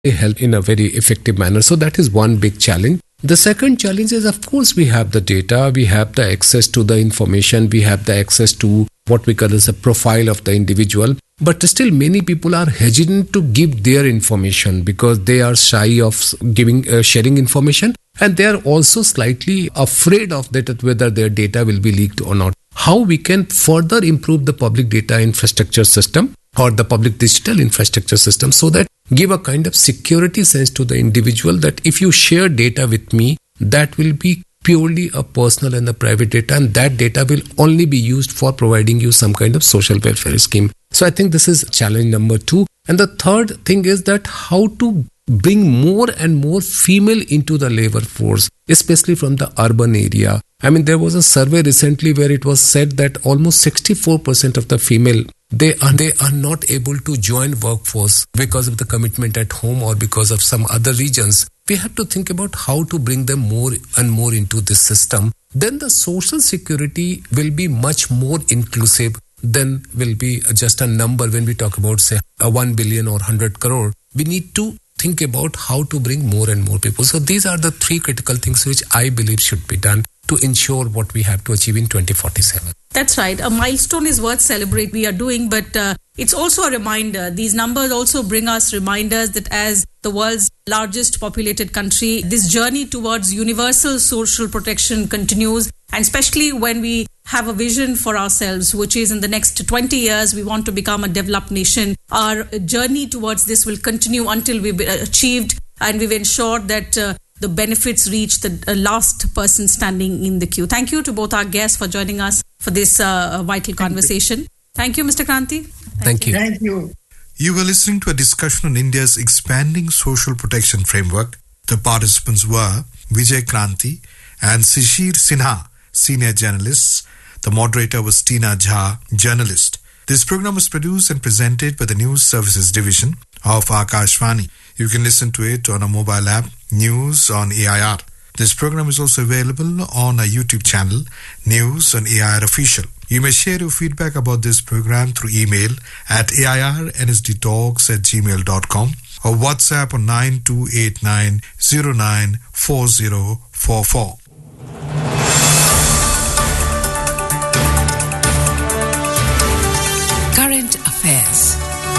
help in a very effective manner. So that is one big challenge. The second challenge is, of course, we have the data, we have the access to the information, we have the access to what we call as a profile of the individual. But still many people are hesitant to give their information because they are shy of sharing information, and they are also slightly afraid of that whether their data will be leaked or not. How we can further improve the public data infrastructure system or the public digital infrastructure system so that give a kind of security sense to the individual that if you share data with me, that will be purely a personal and a private data, and that data will only be used for providing you some kind of social welfare scheme. So I think this is challenge number 2. And the third thing is that how to bring more and more female into the labor force, especially from the urban area. I mean, there was a survey recently where it was said that almost 64% of the female, they are not able to join workforce because of the commitment at home or because of some other reasons. We have to think about how to bring them more and more into this system. Then the social security will be much more inclusive than will be just a number when we talk about, say, a 1 billion or 100 crore. We need to think about how to bring more and more people. So these are the 3 critical things which I believe should be done to ensure what we have to achieve in 2047. That's right. A milestone is worth celebrating we are doing, but it's also a reminder. These numbers also bring us reminders that as the world's largest populated country, this journey towards universal social protection continues, and especially when we have a vision for ourselves, which is in the next 20 years, we want to become a developed nation. Our journey towards this will continue until we've achieved and we've ensured that the benefits reach the last person standing in the queue. Thank you to both our guests for joining us for this vital conversation. Thank you, Mr. Kranti. Thank you. Thank you. You were listening to a discussion on India's expanding social protection framework. The participants were Vijay Kranti and Shishir Sinha, senior journalists. The moderator was Tina Jha, journalist. This program was produced and presented by the News Services Division of Akashvani. You can listen to it on a mobile app, News on AIR. This program is also available on our YouTube channel, News on AIR Official. You may share your feedback about this program through email at airnsdtalks@gmail.com or WhatsApp on 9289094044.